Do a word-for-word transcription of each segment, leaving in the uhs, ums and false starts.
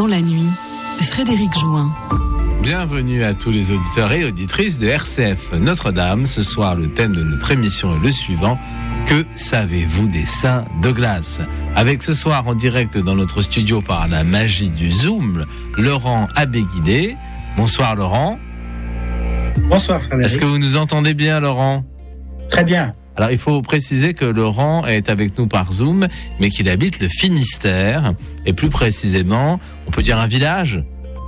dans la nuit, Frédéric Join. Bienvenue à tous les auditeurs et auditrices de R C F Notre-Dame. Ce soir, le thème de notre émission est le suivant. Que savez-vous des saints de glace ? Avec ce soir en direct dans notre studio par la magie du Zoom, Laurent Abéguidé. Bonsoir Laurent. Bonsoir Frédéric. Est-ce que vous nous entendez bien Laurent ? Très bien. Alors il faut préciser que Laurent est avec nous par Zoom, mais qu'il habite le Finistère, et plus précisément, on peut dire un village ?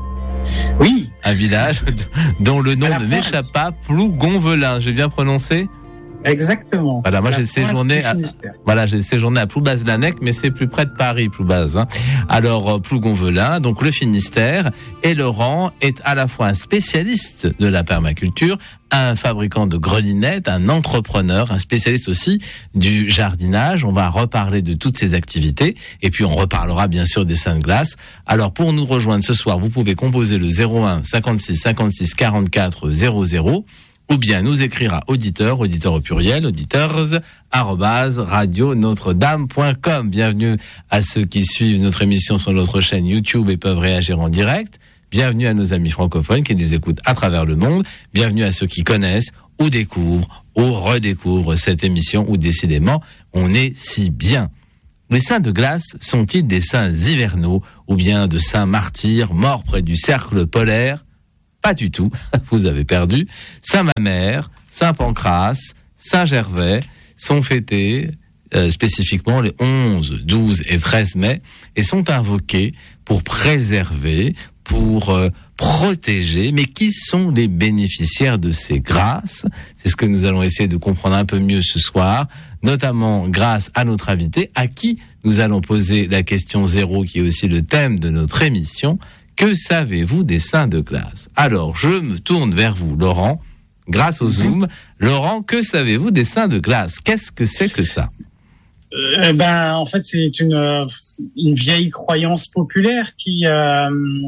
Oui. Un village dont le nom ne m'échappe pas, Plougonvelin, j'ai bien prononcé ? Exactement. Voilà, moi j'ai séjourné à, voilà, j'ai séjourné à Ploubaz-Lanec, mais c'est plus près de Paris, Ploubaz. Hein. Alors, Plougonvelin, donc le Finistère, et Laurent est à la fois un spécialiste de la permaculture, un fabricant de grelinettes, un entrepreneur, un spécialiste aussi du jardinage. On va reparler de toutes ces activités, et puis on reparlera bien sûr des saints de glace. Alors, pour nous rejoindre ce soir, vous pouvez composer le zéro un cinquante-six cinquante-six quarante-quatre zéro zéro. Ou bien nous écrire à auditeur, auditeur au pluriel, auditeurs, arrobase, radio notre-dame point com. Bienvenue à ceux qui suivent notre émission sur notre chaîne YouTube et peuvent réagir en direct. Bienvenue à nos amis francophones qui nous écoutent à travers le monde. Bienvenue à ceux qui connaissent ou découvrent ou redécouvrent cette émission où décidément on est si bien. Les saints de glace sont-ils des saints hivernaux ou bien de saints martyrs morts près du cercle polaire ? Pas du tout, vous avez perdu. Saint-Mamère, Saint-Pancras, Saint-Gervais sont fêtés euh, spécifiquement les onze, douze et treize mai et sont invoqués pour préserver, pour euh, protéger. Mais qui sont les bénéficiaires de ces grâces ? C'est ce que nous allons essayer de comprendre un peu mieux ce soir, notamment grâce à notre invité, à qui nous allons poser la question zéro, qui est aussi le thème de notre émission. Que savez-vous des saints de glace ? Alors, je me tourne vers vous, Laurent, grâce au Zoom. Laurent, que savez-vous des saints de glace ? Qu'est-ce que c'est que ça ? euh, Ben, en fait, c'est une, une vieille croyance populaire qui, euh,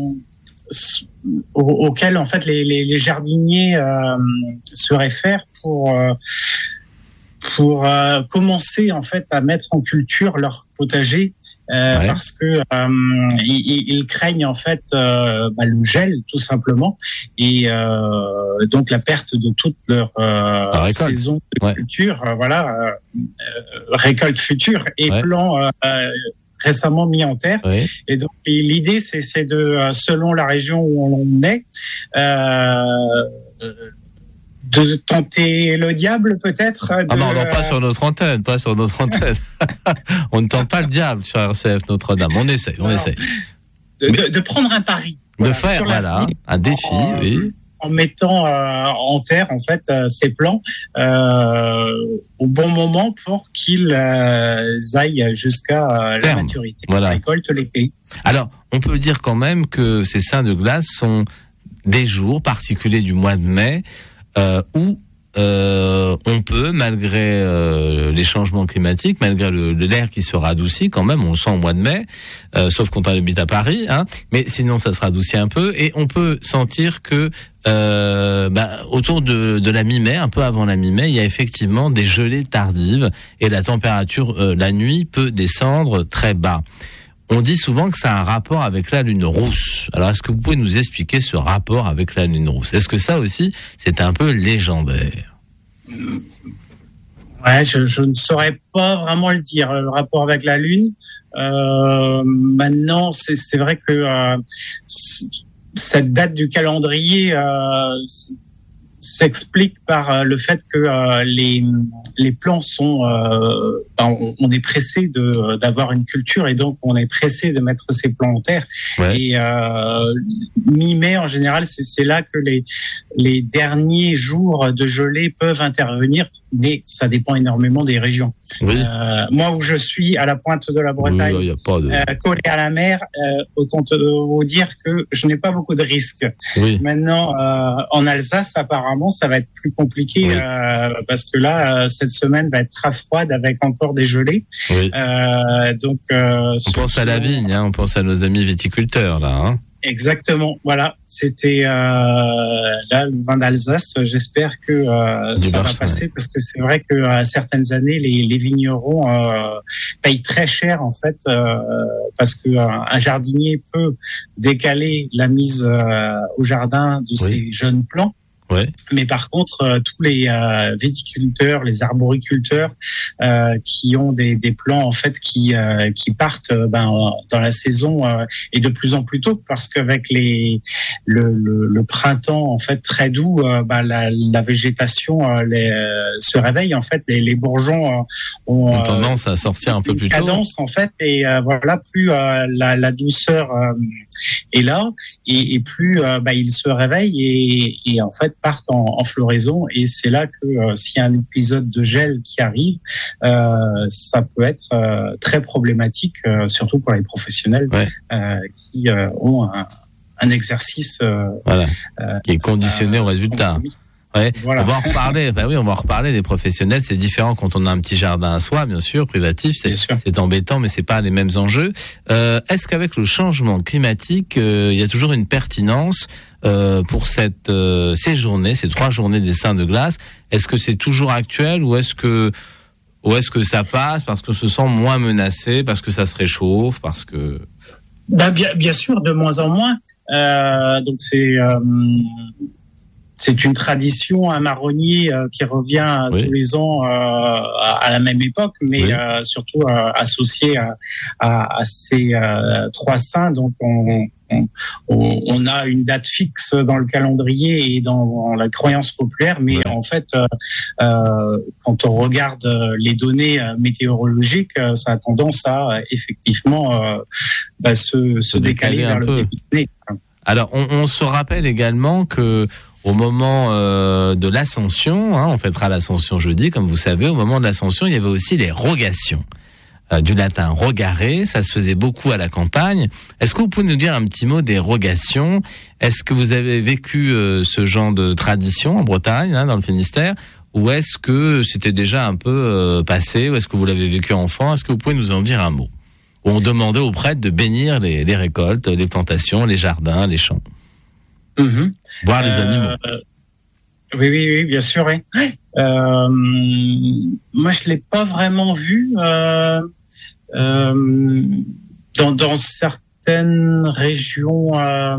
au, auquel, en fait, les, les, les jardiniers euh, se réfèrent pour, euh, pour euh, commencer, en fait, à mettre en culture leur potager. Euh, ouais. Parce que euh, ils, ils craignent en fait euh, bah, le gel tout simplement et euh, donc la perte de toute leur euh, saison de ouais. culture, euh, voilà, euh, récolte future et ouais. plants euh, récemment mis en terre. Ouais. Et donc et l'idée c'est, c'est de selon la région où on est. Euh, de tenter le diable, peut-être de... Ah non, non, pas sur notre antenne, pas sur notre antenne. On ne tente pas le diable sur R C F Notre-Dame. On essaye, on Alors, essaye. De, de, de prendre un pari. De voilà, faire, voilà, un défi, en, oui. En mettant euh, en terre, en fait, euh, ces plants euh, au bon moment pour qu'ils euh, aillent jusqu'à euh, la maturité. Voilà. La récolte l'été. Alors, on peut dire quand même que ces saints de glace sont des jours particuliers du mois de mai Euh, où euh, on peut, malgré euh, les changements climatiques, malgré le, l'air qui se radoucit quand même, on le sent au mois de mai, euh, sauf quand on habite à Paris, hein, mais sinon ça se radoucit un peu, et on peut sentir que euh, bah, autour de, de la mi-mai, un peu avant la mi-mai, il y a effectivement des gelées tardives, et la température, euh, la nuit, peut descendre très bas. On dit souvent que ça a un rapport avec la lune rousse. Alors, est-ce que vous pouvez nous expliquer ce rapport avec la lune rousse ? Est-ce que ça aussi, c'est un peu légendaire ? Ouais, je, je ne saurais pas vraiment le dire, le rapport avec la lune. Euh, maintenant, c'est, c'est vrai que euh, cette date du calendrier euh, s'explique par le fait que euh, les les plants sont euh, ben, on, on est pressé de d'avoir une culture et donc on est pressé de mettre ces plants en terre. Ouais. Et euh, mi-mai en général c'est c'est là que les les derniers jours de gelée peuvent intervenir, mais ça dépend énormément des régions. Oui. Euh, moi où je suis à la pointe de la Bretagne, oui, de... euh, collé à la mer, euh, autant te vous dire que je n'ai pas beaucoup de risques. Oui. Maintenant euh, en Alsace apparemment ça va être plus compliqué, oui. euh, parce que là euh, cette semaine va être très froide avec encore des gelées. Oui. Euh, donc euh, on pense à la vigne, hein, on pense à nos amis viticulteurs là. Hein. exactement. Voilà, c'était euh, là le vin d'Alsace. J'espère que euh, ça va passer, parce que c'est vrai que à certaines années, les, les vignerons euh, payent très cher en fait, euh, parce que euh, un jardinier peut décaler la mise euh, au jardin de oui. ses jeunes plants. Ouais. Mais par contre, euh, tous les euh, viticulteurs, les arboriculteurs euh, qui ont des, des plants en fait qui euh, qui partent euh, ben, dans la saison euh, et de plus en plus tôt, parce qu'avec les le, le, le printemps en fait très doux, euh, ben, la, la végétation euh, les, euh, se réveille en fait, les, les bourgeons euh, ont, ont tendance euh, à sortir un peu plus tôt. Cadence en fait, et euh, voilà, plus euh, la, la douceur euh, est là, et, et plus euh, ben, ils se réveillent et, et en fait partent en, en floraison, et c'est là que euh, s'il y a un épisode de gel qui arrive, euh, ça peut être euh, très problématique, euh, surtout pour les professionnels ouais. euh, qui euh, ont un, un exercice euh, voilà. euh, qui est conditionné euh, au résultat. Ouais. Voilà. On va en reparler. Ben oui, on va en reparler des professionnels. C'est différent quand on a un petit jardin à soi, bien sûr, privatif. C'est, c'est embêtant, mais c'est pas les mêmes enjeux. Euh, est-ce qu'avec le changement climatique, euh, il y a toujours une pertinence euh, pour cette euh, ces journées, ces trois journées des Saints de glace? Est-ce que c'est toujours actuel, ou est-ce que ou est-ce que ça passe parce qu'on se sent moins menacé, parce que ça se réchauffe, parce que ben, bien, bien sûr, de moins en moins. Euh, donc c'est euh... C'est une tradition, un marronnier euh, qui revient oui. tous les ans euh, à, à la même époque, mais oui. euh, surtout euh, associé à, à, à ces euh, trois saints. Donc on, on, on a une date fixe dans le calendrier et dans, dans la croyance populaire, mais oui. en fait, euh, euh, quand on regarde les données météorologiques, ça a tendance à effectivement euh, bah, se, se décaler vers le début de l'année. Alors on, on se rappelle également que au moment euh, de l'Ascension, hein, on fêtera l'Ascension jeudi, comme vous savez, au moment de l'Ascension, il y avait aussi les rogations. Euh, du latin rogare, ça se faisait beaucoup à la campagne. Est-ce que vous pouvez nous dire un petit mot des rogations? Est-ce que vous avez vécu euh, ce genre de tradition en Bretagne, hein, dans le Finistère, ou est-ce que c'était déjà un peu euh, passé, ou est-ce que vous l'avez vécu enfant? Est-ce que vous pouvez nous en dire un mot? Où on demandait aux prêtres de bénir les, les récoltes, les plantations, les jardins, les champs. Mmh. Voir les animaux. Euh, oui, oui, oui, bien sûr. Oui. Euh, moi, je l'ai pas vraiment vu. Euh, euh, dans, dans certaines régions euh,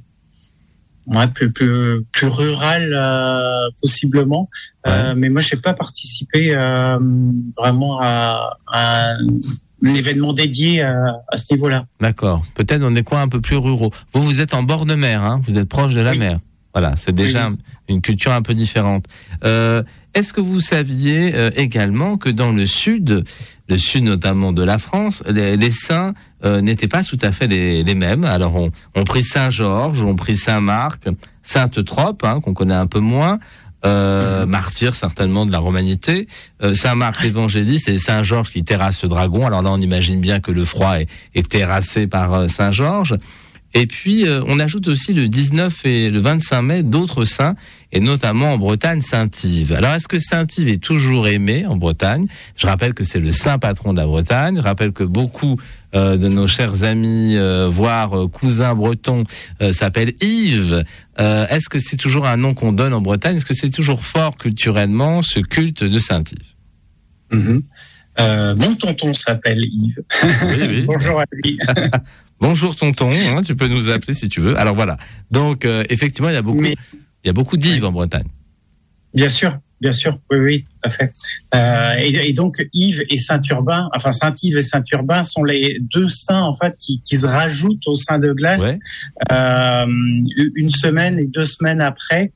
ouais, plus, plus, plus rurales, euh, possiblement. Ouais. Euh, mais moi, j'ai pas participé euh, vraiment à, à un événement dédié à, à ce niveau-là. D'accord. Peut-être dans des coins un peu plus ruraux. Vous, vous êtes en bord de mer, hein, vous êtes proche de la oui. mer. Voilà, c'est déjà oui. une culture un peu différente. Euh, est-ce que vous saviez euh, également que dans le sud, le sud notamment de la France, les, les saints euh, n'étaient pas tout à fait les, les mêmes. Alors on, on prit Saint-Georges, on prit Saint-Marc, Sainte-Trope, hein, qu'on connaît un peu moins. Euh, mmh. Martyr certainement de la romanité, euh, Saint-Marc l'évangéliste et Saint-Georges qui terrasse le dragon. Alors là on imagine bien que le froid est, est terrassé par euh, Saint-Georges. Et puis euh, on ajoute aussi le dix-neuf et le vingt-cinq mai d'autres saints, et notamment en Bretagne Saint-Yves. Alors est-ce que Saint-Yves est toujours aimé en Bretagne? Je rappelle que c'est le saint patron de la Bretagne. Je rappelle que beaucoup euh, de nos chers amis, euh, voire euh, cousins bretons, euh, s'appellent Yves. Euh, est-ce que c'est toujours un nom qu'on donne en Bretagne? Est-ce que c'est toujours fort culturellement, ce culte de Saint-Yves? Mmh. Euh, mon tonton s'appelle Yves. Oui, oui. Bonjour à lui. Bonjour tonton, hein, tu peux nous appeler si tu veux. Alors voilà. Donc euh, effectivement, il y a beaucoup, Mais... il y a beaucoup d'Yves oui. en Bretagne. Bien sûr, bien sûr, oui, oui, tout à fait. Euh, et, et donc Yves et Saint-Urbain, enfin Saint-Yves et Saint-Urbain sont les deux saints en fait qui, qui se rajoutent au Saint de glace ouais. euh, une semaine et deux semaines après.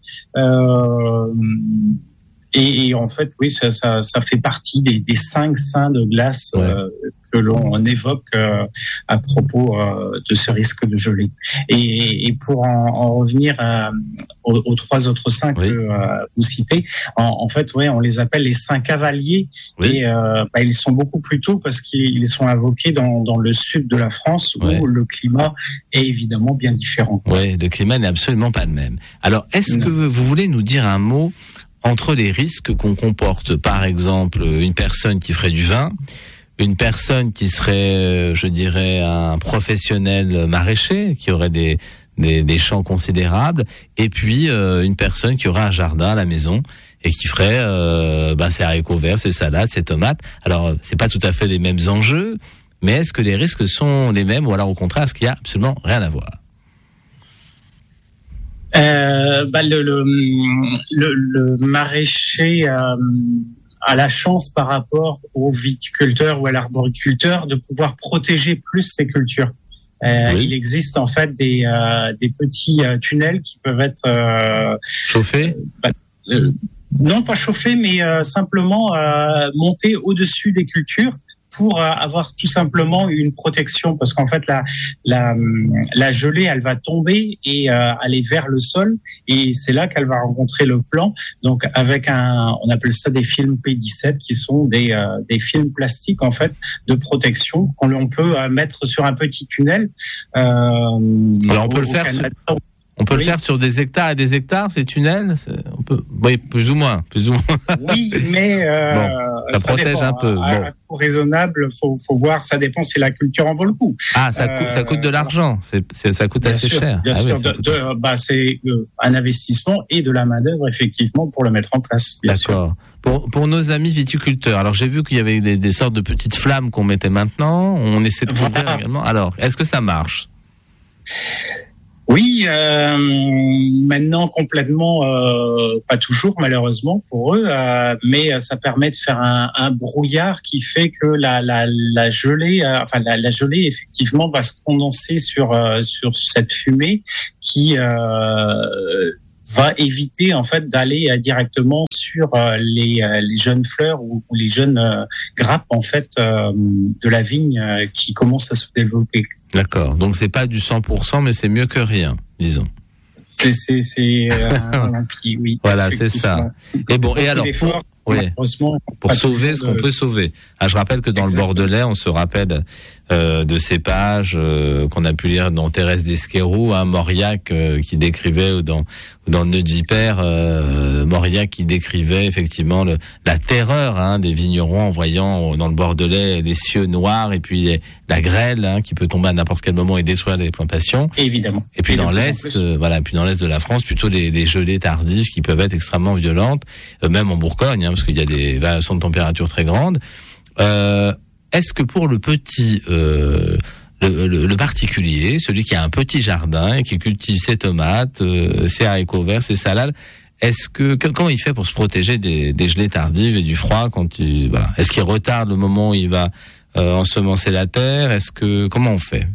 Euh, et, et en fait, oui, ça, ça, ça fait partie des, des cinq saints de glace ouais. euh, que l'on évoque euh, à propos euh, de ce risque de gelée. Et, et pour en, en revenir à, aux, aux trois autres saints oui. que euh, vous citez, en, en fait, ouais, on les appelle les saints cavaliers. Oui. Et euh, bah, ils sont beaucoup plus tôt parce qu'ils sont invoqués dans, dans le sud de la France où ouais. le climat est évidemment bien différent. Oui, le climat n'est absolument pas le même. Alors, est-ce non. que vous voulez nous dire un mot entre les risques qu'on comporte, par exemple, une personne qui ferait du vin, une personne qui serait, je dirais, un professionnel maraîcher, qui aurait des des, des champs considérables, et puis euh, une personne qui aurait un jardin à la maison et qui ferait euh, ben, ses haricots verts, ses salades, ses tomates. Alors, c'est pas tout à fait les mêmes enjeux, mais est-ce que les risques sont les mêmes, ou alors au contraire, est-ce qu'il y a absolument rien à voir? Euh, bah le, le, le, le maraîcher euh, a la chance par rapport au viticulteur ou à l'arboriculteur de pouvoir protéger plus ses cultures. Euh, oui. Il existe en fait des, euh, des petits euh, tunnels qui peuvent être euh, chauffés. Euh, bah, euh, non, pas chauffés, mais euh, simplement euh, montés au-dessus des cultures pour euh, avoir tout simplement une protection, parce qu'en fait la la la gelée, elle va tomber et euh, aller vers le sol, et c'est là qu'elle va rencontrer le plan. Donc avec un, on appelle ça des films P dix-sept, qui sont des euh, des films plastiques en fait de protection qu'on on peut euh, mettre sur un petit tunnel. Euh, Alors on peut le faire. Sur... On peut oui. le faire sur des hectares et des hectares, ces tunnels. C'est, on peut, oui, plus ou moins, plus ou moins. Oui, mais euh, bon, ça, ça protège dépend, un peu. À, bon. à coût raisonnable, faut, faut voir. Ça dépend si la culture en vaut le coup. Ah, ça coûte, euh, ça coûte de l'argent. C'est, c'est ça coûte bien assez sûr, cher. Bien ah, sûr, oui, de, de, bah, c'est euh, un investissement et de la main d'œuvre effectivement pour le mettre en place. Bien D'accord. Sûr. Pour, pour nos amis viticulteurs, alors j'ai vu qu'il y avait des, des sortes de petites flammes qu'on mettait maintenant. On essaie de couvrir voilà. également. Alors, est-ce que ça marche? Oui, euh, maintenant complètement, euh, pas toujours malheureusement pour eux, euh, mais ça permet de faire un, un brouillard qui fait que la, la, la gelée, euh, enfin la, la gelée effectivement va se condenser sur euh, sur cette fumée qui euh, va éviter en fait d'aller euh, directement sur euh, les, euh, les jeunes fleurs ou, ou les jeunes euh, grappes en fait euh, de la vigne euh, qui commencent à se développer. D'accord. Donc c'est pas du cent pour cent, mais c'est mieux que rien, disons. C'est c'est c'est euh, oui. Voilà, c'est ça. Et bon, et alors pour, oui, pour sauver ce qu'on de... peut sauver. Ah, je rappelle que dans Exactement. le Bordelais, on se rappelle euh, de ces pages euh, qu'on a pu lire dans Thérèse d'Esquerroux, hein, Mauriac euh, qui décrivait, ou dans ou dans le Nœud de Vipère, euh, Mauriac qui décrivait effectivement le, la terreur hein, des vignerons en voyant dans le Bordelais les cieux noirs et puis les, la grêle hein, qui peut tomber à n'importe quel moment et détruire les plantations. Évidemment. Et puis et dans l'est, euh, voilà, puis dans l'est de la France, plutôt des, des gelées tardives qui peuvent être extrêmement violentes, euh, même en Bourgogne, hein, parce qu'il y a des variations de température très grandes. Euh, est-ce que pour le petit, euh, le, le, le particulier, celui qui a un petit jardin et qui cultive ses tomates, euh, ses haricots verts, ses salades, est-ce que comment il fait pour se protéger des, des gelées tardives et du froid quand il voilà, est-ce qu'il retarde le moment où il va euh, ensemencer la terre? Est-ce que comment on fait?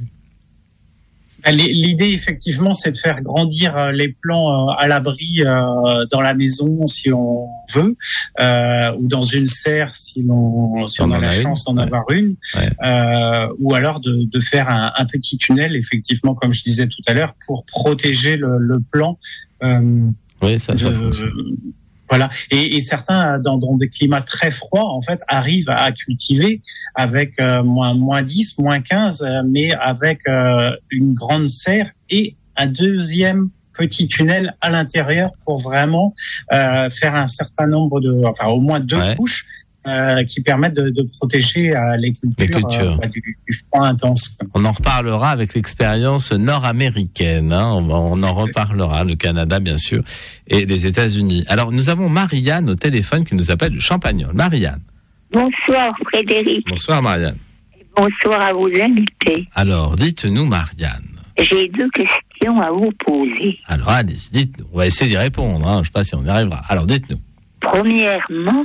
L'idée, effectivement, c'est de faire grandir les plants à l'abri dans la maison, si on veut, euh, ou dans une serre, si l'on, si on, on a la chance d'en ouais. avoir une, ouais. euh, ou alors de, de faire un, un petit tunnel, effectivement, comme je disais tout à l'heure, pour protéger le, le plant. Euh, oui, ça, ça de, fonctionne. Voilà. Et, et certains, dans, dans des climats très froids, en fait, arrivent à cultiver avec euh, moins, moins dix, moins quinze, euh, mais avec euh, une grande serre et un deuxième petit tunnel à l'intérieur pour vraiment euh, faire un certain nombre de, enfin, au moins deux ouais. couches euh, qui permettent de, de protéger euh, les cultures, les cultures. Euh, du, du froid intense. On en reparlera avec l'expérience nord-américaine. Hein. On, on en reparlera, le Canada bien sûr, et les États-Unis. Alors nous avons Marianne au téléphone qui nous appelle du Champagnol. Marianne. Bonsoir Frédéric. Bonsoir Marianne. Bonsoir à vos invités. Alors dites-nous Marianne. J'ai deux questions à vous poser. Alors allez, dites-nous. On va essayer d'y répondre. Hein. Je ne sais pas si on y arrivera. Alors dites-nous. Premièrement,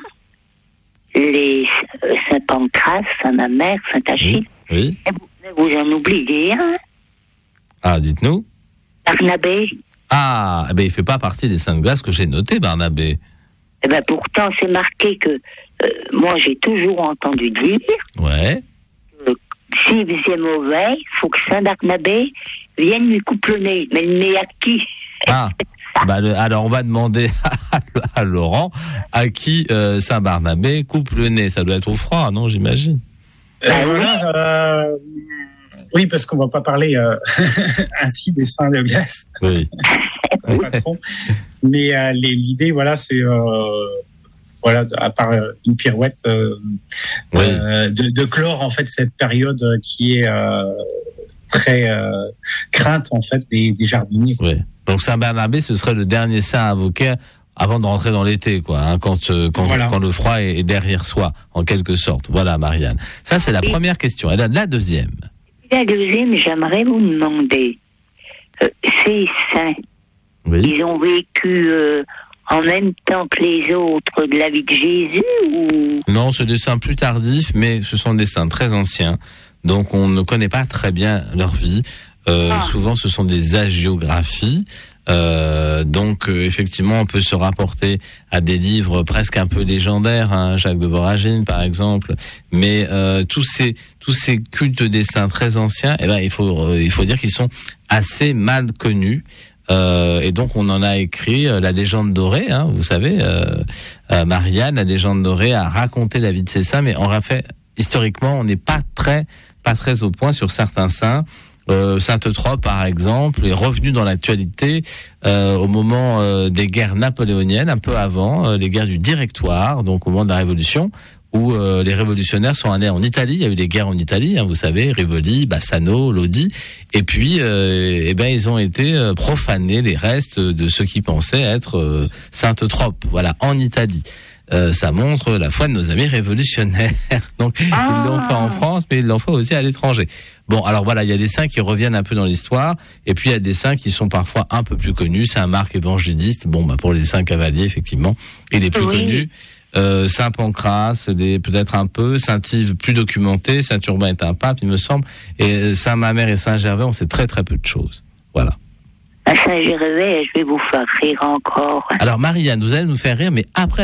les Saint-Pancras, Saint-Mamère, Saint-Achille. Oui. oui. Vous, vous en oubliez un. Hein? Ah, dites-nous. Barnabé. Ah, eh ben, il ne fait pas partie des Saintes Glaces que j'ai noté, Barnabé. Eh ben, pourtant, c'est marqué que euh, moi, j'ai toujours entendu dire. Ouais. Que s'il faisait mauvais, il faut que Saint-Barnabé vienne lui couper le nez. Mais le nez à qui? Ah. Bah le, alors on va demander à, à Laurent à qui euh, Saint-Barnabé coupe le nez. Ça doit être au froid, non, j'imagine. Euh, voilà, euh, oui, parce qu'on va pas parler euh, ainsi des saints de glace. Oui. Patron. Mais euh, les, l'idée, voilà, c'est euh, voilà, à part une pirouette, euh, oui. euh, de, de clore en fait cette période qui est euh, très euh, crainte en fait des, des jardiniers. Oui. Donc Saint Barnabé, ce serait le dernier saint à invoquer avant de rentrer dans l'été, quoi, hein, quand euh, quand, voilà. quand le froid est, est derrière soi, en quelque sorte. Voilà, Marianne. Ça, c'est la et première question. Et la, la deuxième. La deuxième, j'aimerais vous demander, euh, ces saints, oui. ils ont vécu euh, en même temps que les autres de la vie de Jésus ou... Non, c'est des saints plus tardifs, mais ce sont des saints très anciens. Donc, on ne connaît pas très bien leur vie. Euh, ah. Souvent, ce sont des hagiographies. Euh, donc, euh, effectivement, on peut se rapporter à des livres presque un peu légendaires, hein, Jacques de Voragine, par exemple. Mais euh, tous ces tous ces cultes des saints très anciens, eh ben, il faut euh, il faut dire qu'ils sont assez mal connus. Euh, et donc, on en a écrit euh, la légende dorée. Hein, vous savez, euh, euh, Marianne, la légende dorée, a raconté la vie de ces saints, mais on a fait historiquement, on n'est pas très pas très au point sur certains saints. Euh, Sainte-Eutrope, par exemple, est revenu dans l'actualité euh, au moment euh, des guerres napoléoniennes, un peu avant, euh, les guerres du Directoire, donc au moment de la Révolution, où euh, les révolutionnaires sont allés en Italie. Il y a eu des guerres en Italie, hein, vous savez, Rivoli, Bassano, Lodi, et puis, euh, eh ben, ils ont été euh, profanés, les restes de ceux qui pensaient être euh, Sainte-Eutrope, voilà, en Italie. Euh, ça montre la foi de nos amis révolutionnaires. Donc, ah. ils l'ont fait en France, mais ils l'ont fait aussi à l'étranger. Bon, alors voilà, il y a des saints qui reviennent un peu dans l'histoire, et puis il y a des saints qui sont parfois un peu plus connus. Saint Marc évangéliste, bon, bah pour les saints cavaliers, effectivement, il est plus oui. connu. Euh, Saint Pancrace, des, peut-être un peu. Saint Yves, plus documenté. Saint Urbain est un pape, il me semble. Et Saint Mamère et Saint Gervais, on sait très très peu de choses. Voilà. À Saint Gervais, je vais vous faire rire encore. Alors Marianne, vous allez nous faire rire, mais après la